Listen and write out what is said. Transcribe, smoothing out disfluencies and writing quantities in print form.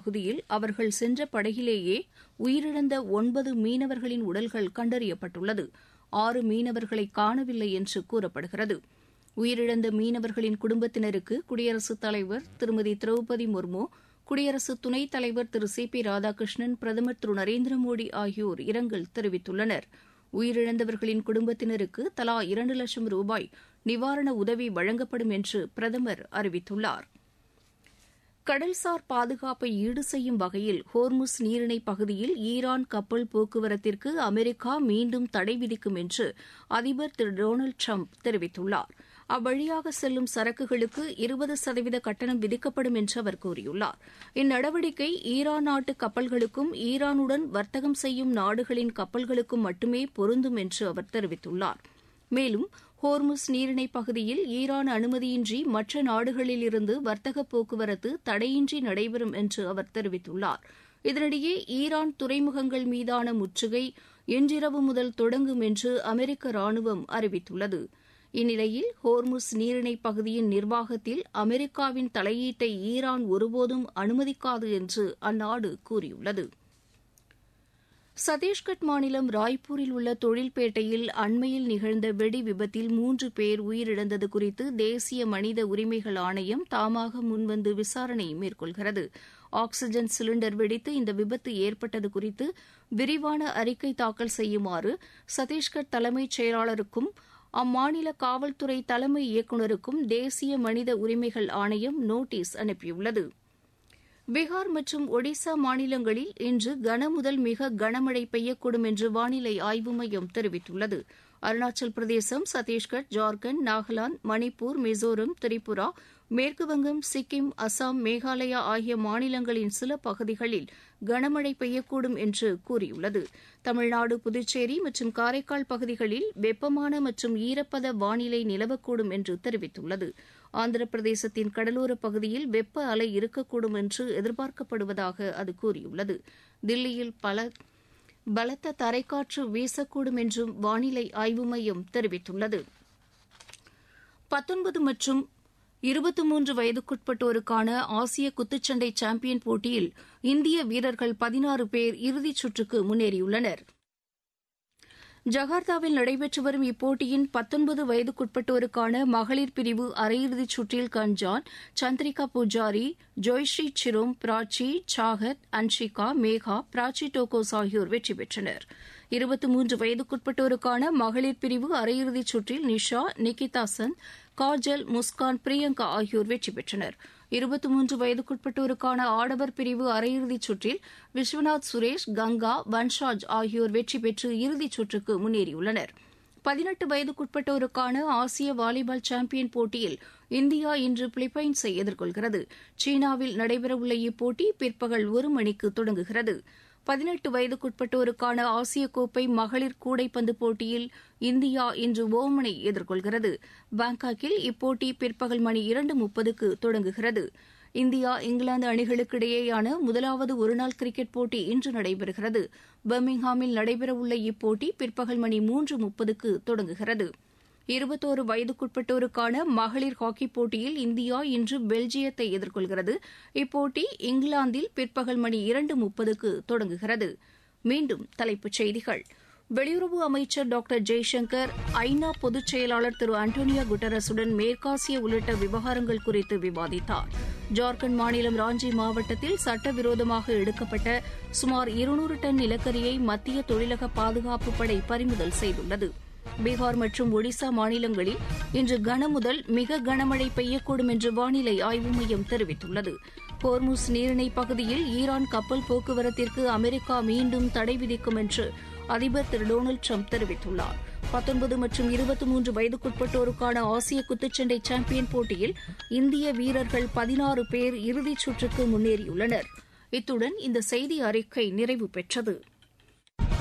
பகுதியில் அவர்கள் சென்ற படகிலேயே உயிரிழந்த 9 மீனவர்களின் உடல்கள் கண்டறியப்பட்டுள்ளது. 6 மீனவர்களை காணவில்லை என்று கூறப்படுகிறது. உயிரிழந்த மீனவர்களின் குடும்பத்தினருக்கு குடியரசுத் தலைவர் திருமதி திரௌபதி முர்மு, குடியரசு துணைத் தலைவர் திரு சி.பி. ராதாகிருஷ்ணன், பிரதமர் திரு நரேந்திர மோடி ஆகியோர் இரங்கல் தெரிவித்துள்ளனர். உயிரிழந்தவர்களின் குடும்பத்தினருக்கு தலா 2 லட்சம் ரூபாய் நிவாரண உதவி வழங்கப்படும் என்று பிரதமர் அறிவித்துள்ளார். கடல்சார் பாதுகாப்பை ஈடு செய்யும் வகையில் ஹோர்முஸ் நீரிணை பகுதியில் ஈரான் கப்பல் போக்குவரத்திற்கு அமெரிக்கா மீண்டும் தடை விதிக்கும் என்று அதிபர் திரு டொனால்டு டிரம்ப் தெரிவித்துள்ளார். அவ்வழியாக செல்லும் சரக்குகளுக்கு 20% கட்டணம் விதிக்கப்படும் என்று அவர் கூறியுள்ளார். இந்நடவடிக்கை ஈரான் நாட்டு கப்பல்களுக்கும் ஈரானுடன் வர்த்தகம் செய்யும் நாடுகளின் கப்பல்களுக்கும் மட்டுமே பொருந்தும் என்று அவர் தெரிவித்துள்ளார். மேலும் ஹோர்முஸ் நீரிணை பகுதியில் ஈரான் அனுமதியின்றி மற்ற நாடுகளிலிருந்து வர்த்தக போக்குவரத்து தடையின்றி நடைபெறும் என்று அவர் தெரிவித்துள்ளார். இதனிடையே ஈரான் துறைமுகங்கள் மீதான முற்றுகை இன்றிரவு முதல் தொடங்கும் என்று அமெரிக்க ராணுவம் அறிவித்துள்ளது. இந்நிலையில் ஹோர்முஸ் நீரிணை பகுதியின் நிர்வாகத்தில் அமெரிக்காவின் தலையீட்டை ஈரான் ஒருபோதும் அனுமதிக்காது என்று அந்நாடு கூறியுள்ளது. சத்தீஸ்கட் மாநிலம் ராய்ப்பூரில் உள்ள தொழில்பேட்டையில் அண்மையில் நிகழ்ந்த வெடி விபத்தில் 3 பேர் உயிரிழந்தது குறித்து தேசிய மனித உரிமைகள் ஆணையம் தாமாக முன்வந்து விசாரணை மேற்கொள்கிறது. ஆக்ஸிஜன் சிலிண்டர் வெடித்து இந்த விபத்து ஏற்பட்டது குறித்து விரிவான அறிக்கை தாக்கல் செய்யுமாறு சத்தீஸ்கட் தலைமைச் செயலாளருக்கும் அம்மாநில காவல்துறை தலைமை இயக்குநருக்கும் தேசிய மனித உரிமைகள் ஆணையம் நோட்டீஸ் அனுப்பியுள்ளது. பீகார் மற்றும் ஒடிசா மாநிலங்களில் இன்று கனமுதல் மிக கனமழை பெய்யக்கூடும் என்று வானிலை ஆய்வு மையம் தெரிவித்துள்ளது. அருணாச்சல் பிரதேசம், சத்தீஸ்கர், ஜார்க்கண்ட், நாகாலாந்து, மணிப்பூர், மிசோரம், திரிபுரா, மேற்குவங்கம், சிக்கிம், அசாம், மேகாலயா ஆகிய மாநிலங்களின் சில பகுதிகளில் கனமழை பெய்யக்கூடும் என்று கூறியுள்ளது. தமிழ்நாடு, புதுச்சேரி மற்றும் காரைக்கால் பகுதிகளில் வெப்பமான மற்றும் ஈரப்பத வானிலை நிலவக்கூடும் என்று தெரிவித்துள்ளது. ஆந்திர பிரதேசத்தின் கடலோரப் பகுதியில் வெப்ப அலை இருக்கக்கூடும் என்று எதிர்பார்க்கப்படுவதாக அது கூறியுள்ளது. தில்லியில் பலத்த தரைக்காற்று வீசக்கூடும் என்றும் வானிலை ஆய்வு மையம் தெரிவித்துள்ளது. 19 மற்றும் 23 வயதுக்குட்பட்டோருக்கான ஆசிய குத்துச்சண்டை சாம்பியன் போட்டியில் இந்திய வீரர்கள் 16 பேர் இறுதிச் சுற்றுக்கு முன்னேறியுள்ளனர். ஜகார்த்தாவில் நடைபெற்று வரும் இப்போட்டியின் 19 வயதுக்குட்பட்டோருக்கான மகளிர் பிரிவு அரையிறுதிச் சுற்றில் கஞ்சான், சந்திரிகா பூஜாரி, ஜோய்ஸ்ரீ சிரோம், பிராச்சி, சாகத், அன்ஷிகா, மேகா, பிராச்சி டோகோஸ் ஆகியோர் வெற்றி பெற்றனர். 23 வயதுக்குட்பட்டோருக்கான மகளிர் பிரிவு அரையிறுதிச் சுற்றில் நிஷா, நிகிதா சந்த், காஜல், முஸ்கான், பிரியங்கா ஆகியோர் வெற்றி பெற்றனர். 23 வயதுக்குட்பட்டோருக்கான ஆடவர் பிரிவு அரையிறுதிச் சுற்றில் விஸ்வநாத் சுரேஷ், கங்கா, வன்ஷாஜ் ஆகியோர் வெற்றி பெற்று இறுதிச் சுற்றுக்கு முன்னேறியுள்ளனர். 18 வயதுக்குட்பட்டோருக்கான ஆசிய வாலிபால் சாம்பியன் போட்டியில் இந்தியா இன்று பிலிப்பைன்ஸை எதிர்கொள்கிறது. சீனாவில் நடைபெறவுள்ள இப்போட்டி பிற்பகல் 1 மணிக்கு தொடங்குகிறது. 18 வயதுக்குட்பட்டோருக்கான ஆசிய கோப்பை மகளிர் கூடைப்பந்து போட்டியில் இந்தியா இன்று ஓமனை எதிர்கொள்கிறது. பாங்காக்கில் இப்போட்டி பிற்பகல் மணி 2:30க்கு தொடங்குகிறது. இந்தியா, இங்கிலாந்து அணிகளுக்கு இடையேயான முதலாவது ஒருநாள் கிரிக்கெட் போட்டி இன்று நடைபெறுகிறது. பர்மிங்ஹாமில் நடைபெறவுள்ள இப்போட்டி பிற்பகல் மணி 3:30க்கு தொடங்குகிறது. 21 வயதுக்குட்பட்டோருக்கான மகளிர் ஹாக்கிப் போட்டியில் இந்தியா இன்று பெல்ஜியத்தை எதிர்கொள்கிறது. இப்போட்டி இங்கிலாந்தில் பிற்பகல் மணி 2:30க்கு தொடங்குகிறது. மீண்டும் தலைப்புச் செய்திகள். வெளியுறவு அமைச்சர் டாக்டர் ஜெய்சங்கர் ஐநா பொதுச் செயலாளர் திரு அண்டோனியோ குட்டரஸுடன் மேற்காசிய உள்ளிட்ட விவகாரங்கள் குறித்து விவாதித்தார். ஜார்க்கண்ட் மாநிலம் ராஞ்சி மாவட்டத்தில் சட்டவிரோதமாக எடுக்கப்பட்ட சுமார் 200 டன் நிலக்கரியை மத்திய தொழிலக பாதுகாப்பு படை பறிமுதல் செய்துள்ளது. பீகார் மற்றும் ஒடிசா மாநிலங்களில் இன்று கனமுதல் மிக கனமழை பெய்யக்கூடும் என்று வானிலை ஆய்வு மையம் தெரிவித்துள்ளது. ஹோர்முஸ் நீரிணை பகுதியில் ஈரான் கப்பல் போக்குவரத்திற்கு அமெரிக்கா மீண்டும் தடை விதிக்கும் என்று அதிபர் திரு டொனால்டு டிரம்ப் தெரிவித்துள்ளார். 19 மற்றும் 23 வயதுக்குட்பட்டோருக்கான ஆசிய குத்துச்சண்டை சாம்பியன் போட்டியில் இந்திய வீரர்கள் 16 பேர் இறுதிச் சுற்றுக்கு முன்னேறியுள்ளனர். இத்துடன் இந்த செய்தி அறிக்கை நிறைவு பெற்றது.